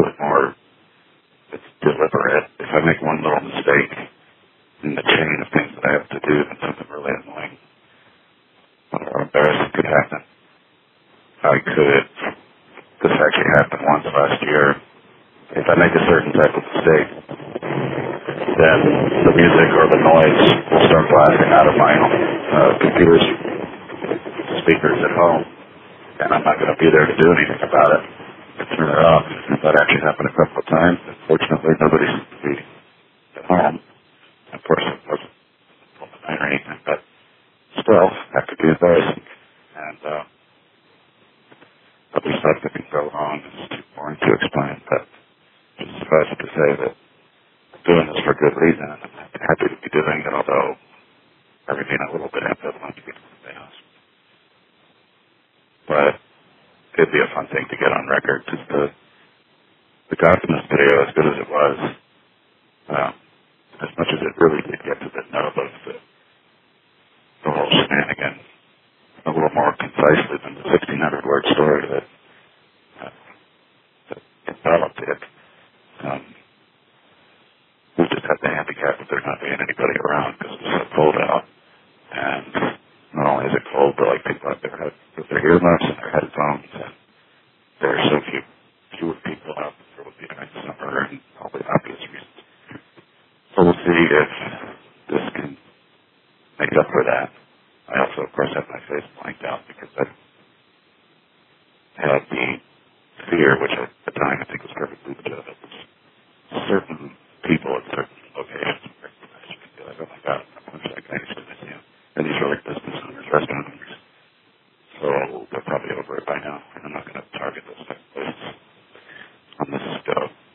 bit more, it's deliberate. If I make one little mistake in the chain of things that I have to do, then something really annoying or embarrassing could happen. This actually happened once last year. If I make a certain type of mistake, then the music or the noise will start blasting out of my computer's speakers at home, and I'm not going to be there to do anything about it, to turn it off. That actually happened a couple of times. Fortunately, nobody seemed to be at home. Of course, it wasn't overnight or anything, but still, that could be embarrassing. And other stuff that can go wrong is too boring to explain, but just suffice it to say that I'm doing this for good reason, and I'm happy to be doing it, although I remain a little bit ambivalent to get something else. But it'd be a fun thing to get on record, because the Gothamist video, as good as it was, as much as it really did get to the nub of the whole shenanigan, a little more concisely than the 1,600-word story that developed it. We just had the handicap that there not being anybody around because it was so cold out. And not only is it cold, but like people out there with their earmuffs and their headphones, and there are so fewer people out there would be during the summer and all the obvious reasons. So we'll see if this can make up for that. I also, of course, have my face blanked out because I had the fear, which at the time I think was perfectly legitimate. Certain people at certain locations where you can be like, oh my God, I wish I could do this, and these are like business owners, restaurant owners. So they're probably over it by now, and I'm not going to target those type of places on this scope.